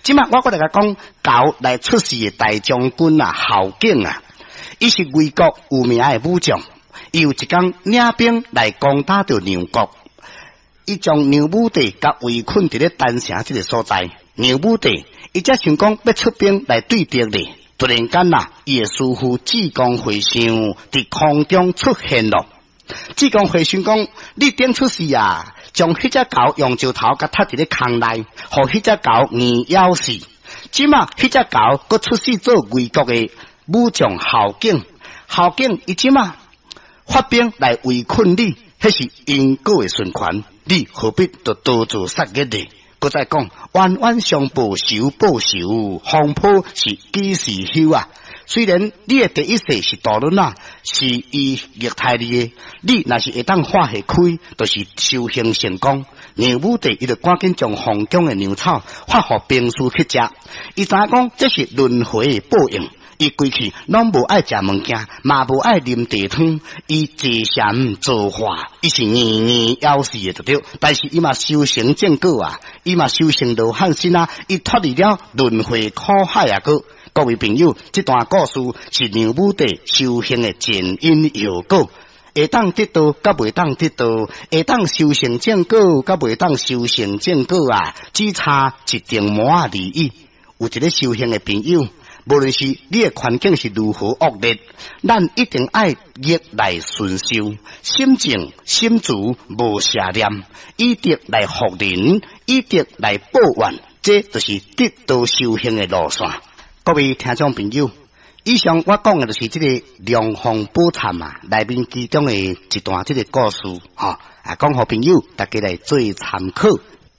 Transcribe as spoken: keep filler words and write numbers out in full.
即马我搁来甲讲，搞来出世的大将军啊，郝景啊，伊是魏国有名的武将，伊有一天领兵来攻打着梁国，伊将梁武帝甲围困伫咧丹城这个所在。梁武帝伊则想讲要出兵来对敌咧，突然间呐，伊的师傅济公回相伫空中出现了。济公回想讲，你顶出世啊！将迄只狗用石头甲踢伫咧空内，互迄只狗硬咬死。即马迄只狗佮出世做魏国的武将郝景，郝景伊即马发兵来围困你，迄是因果的循环，你何必就多做杀业呢？佮再讲，冤冤相报仇报仇，风波是几时休啊？虽然你的第一世是大人啊，是伊虐待你的，你若是会当化下开，就是修行成功。梁武帝伊就赶紧将皇宫的粮草发互兵士去食，伊知影讲这是轮回的报应。伊规气拢无爱食物件，嘛无爱啉茶汤，伊坐禅做化，伊是硬硬要死的就对。但是伊嘛修行正果啊，伊嘛修行罗汉身啊，伊脱离了轮回苦海啊个。各位朋友，这段故事是梁武帝修行的前因后果，会当得到，甲袂当得到，会当修行正果，甲袂当修行正果啊，只差一定毛而已。有一个修行的朋友，无论是你的环境是如何恶劣，咱一定爱逆来顺受，心静心足无邪念，以德来服人，以德来报怨，这就是得道修行的路线。各位听众朋友，以上我讲的就是这个梁皇宝忏啊，内面其中的一段这个故事，哈、哦、啊，讲互朋友大家来做参考。